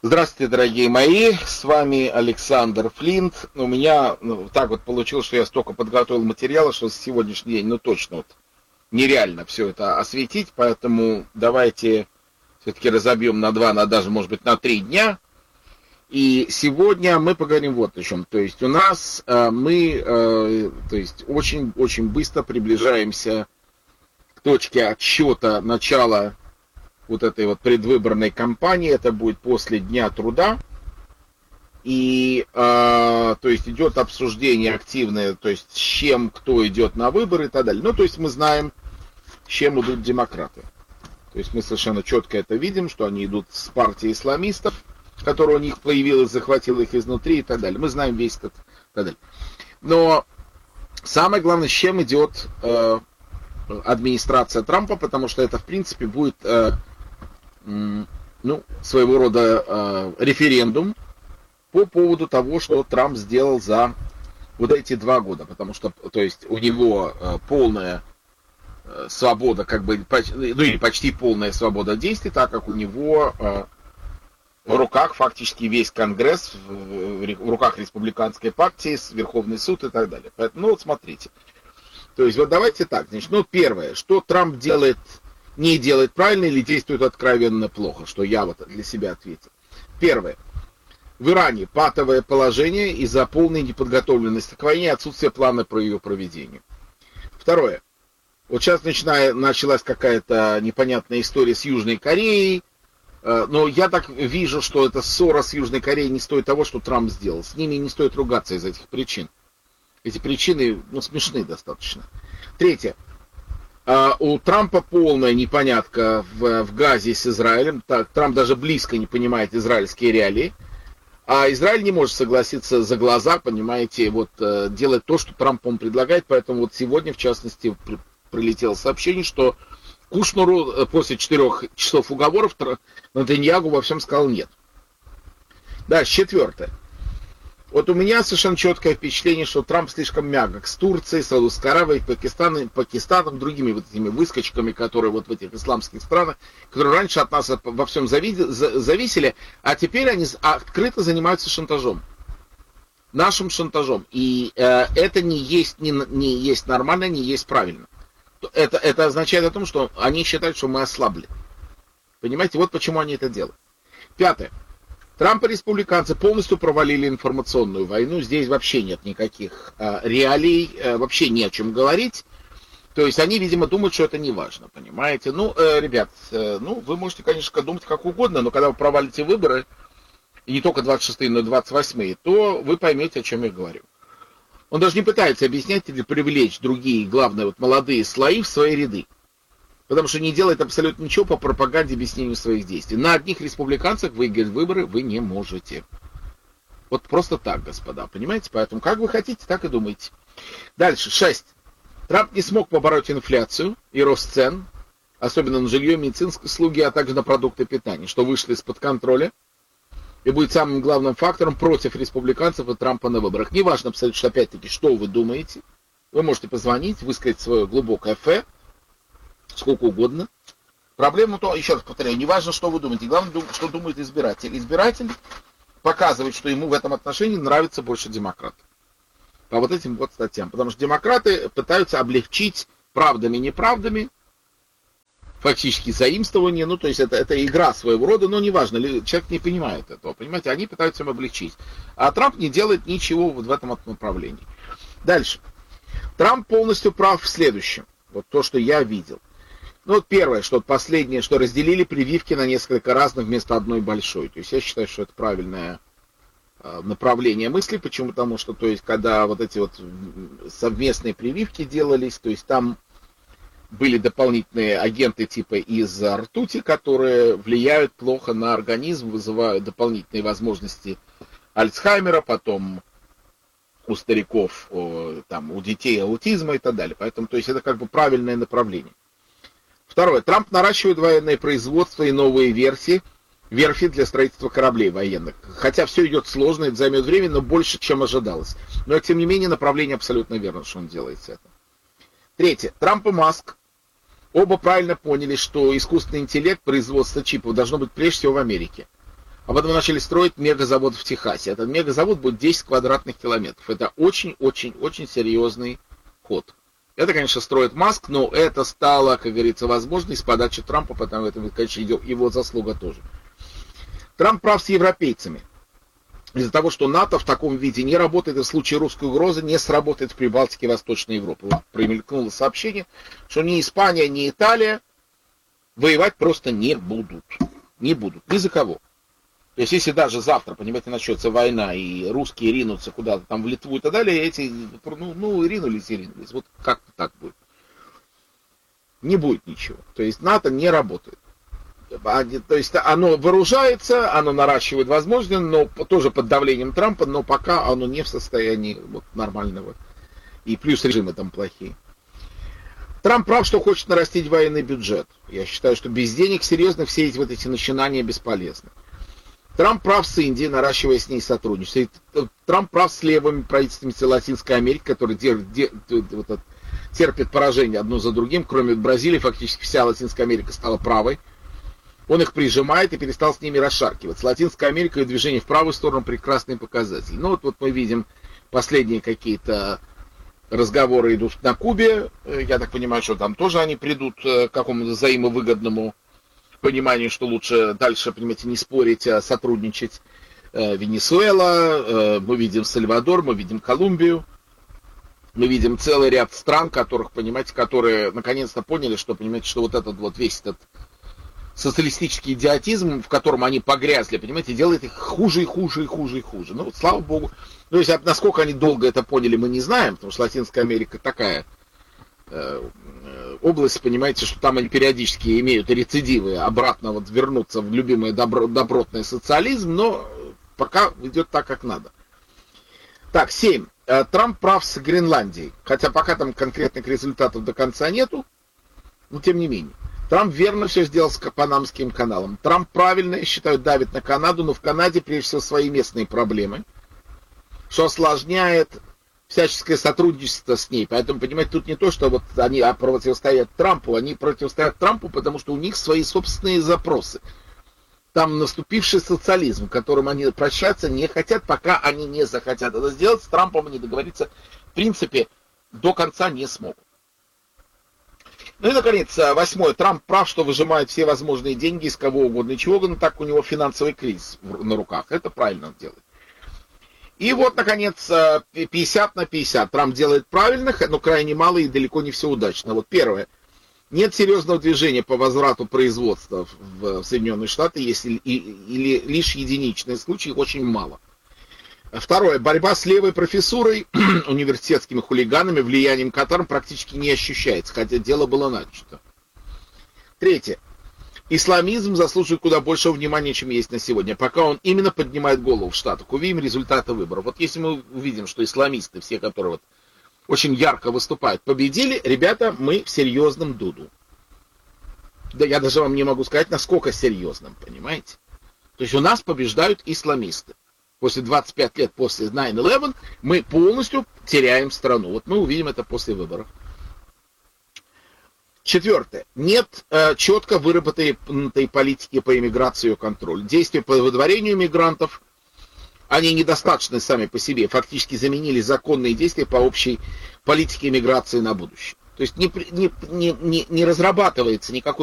Здравствуйте, дорогие мои, с вами Александр Флинт. У меня так вот получилось, что я столько подготовил материала, что сегодняшний день, точно нереально все это осветить, поэтому давайте все-таки разобьем на два, даже, может быть, на 3 дня. И сегодня мы поговорим вот о чем. То есть у нас очень быстро приближаемся к точке отсчета начала вот этой вот предвыборной кампании. Это будет после Дня труда. И то есть идет обсуждение активное, то есть с чем кто идет на выборы и так далее. То есть мы знаем, с чем идут демократы. То есть мы совершенно четко это видим, что они идут с партии исламистов, которая у них появилась, захватила их изнутри и так далее. Мы знаем весь этот и так далее. Но самое главное, с чем идет администрация Трампа, потому что это, в принципе, будет своего рода референдум по поводу того, что Трамп сделал за вот эти 2 года. Потому что, то есть, у него полная свобода, или почти полная свобода действий, так как у него в руках фактически весь Конгресс, в руках республиканской партии, Верховный суд и так далее. Поэтому, смотрите. То есть, давайте так. Значит, первое, что Трамп не делает правильно или действует откровенно плохо, что я для себя ответил. Первое. В Иране патовое положение из-за полной неподготовленности к войне и отсутствия плана по ее проведению. Второе. Вот сейчас началась какая-то непонятная история с Южной Кореей, но я так вижу, что эта ссора с Южной Кореей не стоит того, что Трамп сделал. С ними не стоит ругаться из этих причин. Эти причины, смешны достаточно. Третье. У Трампа полная непонятка в Газе с Израилем. Трамп даже близко не понимает израильские реалии. А Израиль не может согласиться за глаза, понимаете, делать то, что Трамп ему предлагает. Поэтому сегодня, в частности, прилетело сообщение, что Кушнеру после 4 часов уговоров Нетаньяху во всем сказал нет. Дальше, четвертое. У меня совершенно четкое впечатление, что Трамп слишком мягок с Турцией, Саудовской Аравией, Пакистаном, другими этими выскочками, которые в этих исламских странах, которые раньше от нас во всем зависели, а теперь они открыто занимаются шантажом. Нашим шантажом. И это не есть нормально, не есть правильно. Это означает о том, что они считают, что мы ослабли. Понимаете, вот почему они это делают. Пятое. Трамп и республиканцы полностью провалили информационную войну. Здесь вообще нет никаких реалий, вообще не о чем говорить. То есть они, видимо, думают, что это не важно, понимаете. Ребят, вы можете, конечно, думать как угодно, но когда вы провалите выборы, и не только 26-е, но и 28-е, то вы поймете, о чем я говорю. Он даже не пытается объяснять или привлечь другие, главное, молодые слои в свои ряды. Потому что не делает абсолютно ничего по пропаганде и объяснению своих действий. На одних республиканцах выиграть выборы вы не можете. Вот просто так, господа, понимаете? Поэтому как вы хотите, так и думайте. Дальше, 6. Трамп не смог побороть инфляцию и рост цен, особенно на жилье, медицинские услуги, а также на продукты питания, что вышло из-под контроля и будет самым главным фактором против республиканцев и Трампа на выборах. Неважно абсолютно, опять-таки, что вы думаете. Вы можете позвонить, высказать свое глубокое фэ, сколько угодно. Проблема то, еще раз повторяю, не важно, что вы думаете, главное, что думает избиратель. Избиратель показывает, что ему в этом отношении нравится больше демократ. По этим статьям. Потому что демократы пытаются облегчить правдами и неправдами, фактически заимствование, то есть это игра своего рода, но неважно, человек не понимает этого, понимаете, они пытаются им облегчить. А Трамп не делает ничего в этом направлении. Дальше. Трамп полностью прав в следующем. То, что я видел. Первое, что последнее, что разделили прививки на несколько разных вместо одной большой. То есть я считаю, что это правильное направление мысли. Почему? Потому что, то есть, когда эти совместные прививки делались, то есть там были дополнительные агенты типа из ртути, которые влияют плохо на организм, вызывают дополнительные возможности Альцгеймера, потом у стариков, у детей аутизма и так далее. Поэтому, то есть, это правильное направление. Второе. Трамп наращивает военное производство и новые верфи для строительства кораблей военных. Хотя все идет сложно, это займет время, но больше, чем ожидалось. Но, тем не менее, направление абсолютно верно, что он делает это. Третье. Трамп и Маск оба правильно поняли, что искусственный интеллект, производство чипов должно быть прежде всего в Америке. А потом начали строить мегазавод в Техасе. Этот мегазавод будет 10 квадратных километров. Это очень-очень-очень серьезный ход. Это, конечно, строит Маск, но это стало, как говорится, возможно с подачи Трампа, потому что это, конечно, его заслуга тоже. Трамп прав с европейцами. Из-за того, что НАТО в таком виде не работает, и в случае русской угрозы не сработает в Прибалтике и Восточной Европе. Вот промелькнуло сообщение, что ни Испания, ни Италия воевать просто не будут. Не будут. Ни за кого. То есть, если даже завтра, понимаете, начнется война, и русские ринутся куда-то там в Литву и так далее, эти, ринулись. Вот как-то так будет. Не будет ничего. То есть, НАТО не работает. То есть, оно вооружается, оно наращивает возможности, но тоже под давлением Трампа, но пока оно не в состоянии вот, нормального. И плюс режимы там плохие. Трамп прав, что хочет нарастить военный бюджет. Я считаю, что без денег серьезно все эти вот эти начинания бесполезны. Трамп прав с Индией, наращивая с ней сотрудничество. Трамп прав с левыми правительствами Латинской Америки, которые терпят поражение одно за другим. Кроме Бразилии, фактически вся Латинская Америка стала правой. Он их прижимает и перестал с ними расшаркиваться. Латинская Америка и движение в правую сторону прекрасный показатель. Ну вот мы видим последние какие-то разговоры идут на Кубе. Я так понимаю, что там тоже они придут к какому-то взаимовыгодному пониманию, что лучше дальше, понимаете, не спорить, а сотрудничать. Венесуэла, мы видим Сальвадор, мы видим Колумбию, мы видим целый ряд стран, которые наконец-то поняли, что, понимаете, что вот этот вот весь этот социалистический идиотизм, в котором они погрязли, понимаете, делает их хуже и хуже и хуже и хуже. Ну, вот, слава богу. То есть, насколько они долго это поняли, мы не знаем, потому что Латинская Америка такая область, понимаете, что там они периодически имеют рецидивы, обратно вот вернуться в любимый добротный социализм, но пока идет так, как надо. Так, 7. Трамп прав с Гренландией, хотя пока там конкретных результатов до конца нету, но тем не менее. Трамп верно все сделал с Панамским каналом. Трамп правильно, я считаю, давит на Канаду, но в Канаде прежде всего свои местные проблемы, что осложняет всяческое сотрудничество с ней. Поэтому, понимаете, тут не то, что вот они противостоят Трампу, они противостоят Трампу, потому что у них свои собственные запросы. Там наступивший социализм, которым они прощаться не хотят, пока они не захотят это сделать. С Трампом они договориться, в принципе, до конца не смогут. Ну и, наконец, 8. Трамп прав, что выжимает все возможные деньги из кого угодно и чего угодно, так у него финансовый кризис на руках. Это правильно он делает. И вот, наконец, 50 на 50. Трамп делает правильно, но крайне мало и далеко не все удачно. Вот первое. Нет серьезного движения по возврату производства в Соединенные Штаты, если или лишь единичные случаи, их очень мало. Второе. Борьба с левой профессурой, университетскими хулиганами, влиянием которым практически не ощущается, хотя дело было начато. Третье. Исламизм заслуживает куда большего внимания, чем есть на сегодня, пока он именно поднимает голову в Штатах. Увидим результаты выборов. Вот если мы увидим, что исламисты, все, которые вот очень ярко выступают, победили, ребята, мы в серьезном дуду. Да я даже вам не могу сказать, насколько серьезном, понимаете? То есть у нас побеждают исламисты. После 25 лет после 9/11 мы полностью теряем страну. Вот мы увидим это после выборов. Четвертое. Нет четко выработанной политики по иммиграции и контролю. Действия по выдворению мигрантов, они недостаточны сами по себе. Фактически заменили законные действия по общей политике иммиграции на будущее. То есть не разрабатывается никакой